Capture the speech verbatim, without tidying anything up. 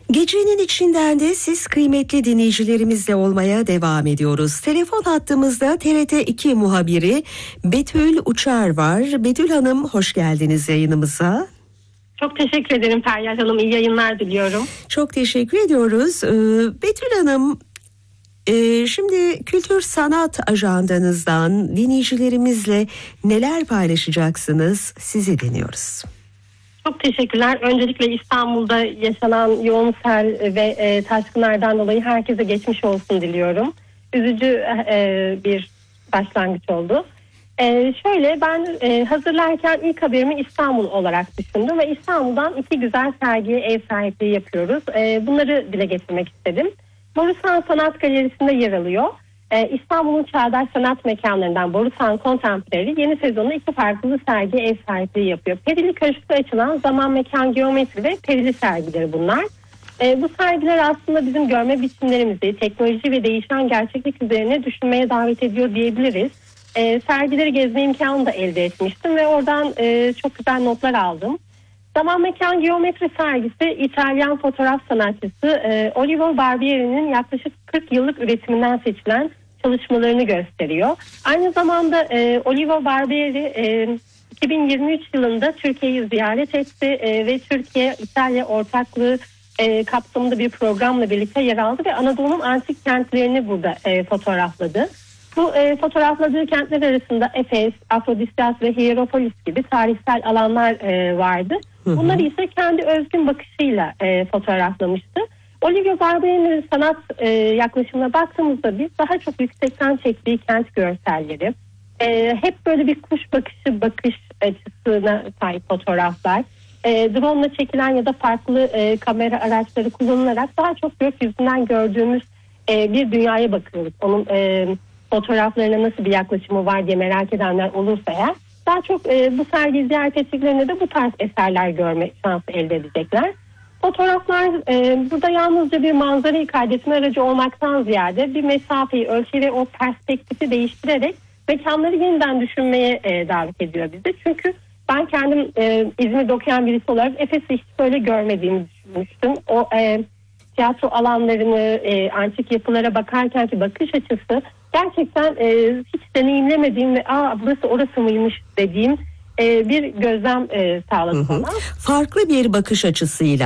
Gecenin içinden de siz kıymetli dinleyicilerimizle olmaya devam ediyoruz. Telefon hattımızda T R T iki muhabiri Betül Uçar var. Betül Hanım, hoş geldiniz yayınımıza. Çok teşekkür ederim Feryal Hanım. İyi yayınlar diliyorum. Çok teşekkür ediyoruz. Ee, Betül Hanım, e, şimdi kültür sanat ajandanızdan dinleyicilerimizle neler paylaşacaksınız? Sizi dinliyoruz. Çok teşekkürler. Öncelikle İstanbul'da yaşanan yoğun sel ve e, taşkınlardan dolayı herkese geçmiş olsun diliyorum. Üzücü e, bir başlangıç oldu. E, şöyle ben e, hazırlarken ilk haberimi İstanbul olarak düşündüm ve İstanbul'dan iki güzel sergiye ev sahipliği yapıyoruz. E, bunları dile getirmek istedim. Borusan Sanat Galerisi'nde yer alıyor. Ee, İstanbul'un çağdaş sanat mekanlarından Borusan Contemporary yeni sezonda iki farklı sergi ev sahipliği yapıyor. Perili Köşk'te açılan zaman, mekan, geometri ve perili sergileri bunlar. Ee, bu sergiler aslında bizim görme biçimlerimizi, teknoloji ve değişen gerçeklik üzerine düşünmeye davet ediyor diyebiliriz. Ee, sergileri gezme imkanı da elde etmiştim ve oradan e, çok güzel notlar aldım. Zaman, Mekan, Geometri sergisi İtalyan fotoğraf sanatçısı e, Olivo Barbieri'nin yaklaşık kırk yıllık üretiminden seçilen çalışmalarını gösteriyor. Aynı zamanda e, Olivo Barbieri e, iki bin yirmi üç yılında Türkiye'yi ziyaret etti e, ve Türkiye-İtalya ortaklığı e, kapsamında bir programla birlikte yer aldı ve Anadolu'nun antik kentlerini burada e, fotoğrafladı. Bu e, fotoğrafladığı kentler arasında Efes, Afrodisyas ve Hierapolis gibi tarihsel alanlar e, vardı. Bunları ise kendi özgün bakışıyla e, fotoğraflamıştı. Olivo Barbieri'nin sanat e, yaklaşımına baktığımızda biz daha çok yüksekten çektiği kent görselleri, e, hep böyle bir kuş bakışı bakış açısına sahip fotoğraflar, e, drone ile çekilen ya da farklı e, kamera araçları kullanılarak daha çok gökyüzünden gördüğümüz e, bir dünyaya bakıyoruz. Onun e, fotoğraflarına nasıl bir yaklaşımı var diye merak edenler olursa eğer, daha çok e, bu sergi ziyaret ettiklerinde de bu tarz eserler görme şansı elde edecekler. Fotoğraflar e, burada yalnızca bir manzarayı kaydetme aracı olmaktan ziyade bir mesafeyi, ölçeği ve o perspektifi değiştirerek mekanları yeniden düşünmeye e, davet ediyor bizi. Çünkü ben kendim e, İzmir'de okuyan birisi olarak Efes'i hiç böyle görmediğimi düşünmüştüm. O e, tiyatro alanlarını, e, antik yapılara bakarken ki bakış açısı gerçekten e, hiç deneyimlemediğim ve aa burası orası mıymış dediğim e, bir gözlem e, sağladı bana. Farklı bir bakış açısıyla